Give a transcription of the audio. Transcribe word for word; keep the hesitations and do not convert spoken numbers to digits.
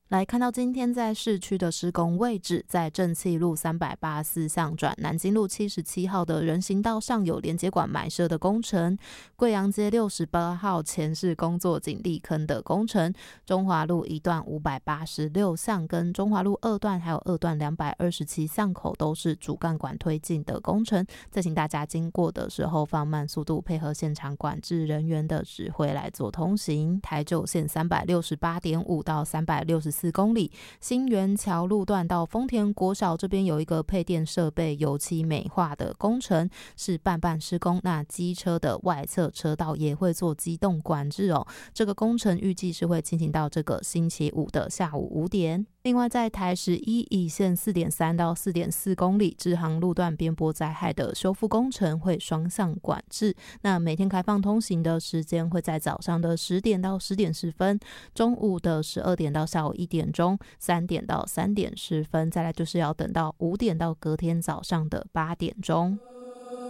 来看到今天在市区的施工位置，在正气路三百八十四巷转南京路七十七号的人行道上有连接管埋设的工程，贵阳街六十八号前是工作井砾坑的工程，中华路一段五百八十六巷跟中华路二段还有二段两百二十七巷口都是主干管推进的工程，再请大家经过的时候放慢速度，配合现场管制人员的指挥来做通行。台九线三百六十八点五到三百六十四公里，新园桥路段到丰田国小这边有一个配电设备油漆美化的工程，是半半施工，那机车的外侧车道也会做机动管制哦。这个工程预计是会进行到这个星期五的下午五点。另外在台十一乙线 四点三 到 四点四公里支航路段边坡灾害的修复工程会双向管制，那每天开放通行的时间会在早上的十点到十点十分，中午的十二点到下午一点钟，三点到三点十分，再来就是要等到五点到隔天早上的八点钟。